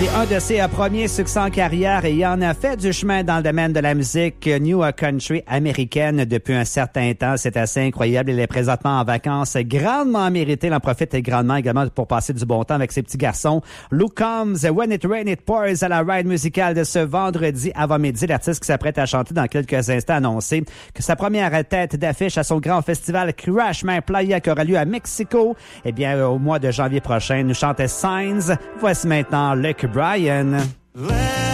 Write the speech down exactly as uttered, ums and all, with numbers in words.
C'est un de ses euh, premiers succès en carrière et il en a fait du chemin dans le domaine de la musique New Country américaine depuis un certain temps. C'est assez incroyable. Il est présentement en vacances, grandement mérité. Il en profite grandement également pour passer du bon temps avec ses petits garçons. Luke Combs, When It Rain, It Pours à la ride musicale de ce vendredi avant midi. L'artiste qui s'apprête à chanter dans quelques instants a annoncé que sa première tête d'affiche à son grand festival Crash Man Playa qui aura lieu à Mexico, eh bien, au mois de janvier prochain, nous chante Signs. Voici maintenant Luke Bryan.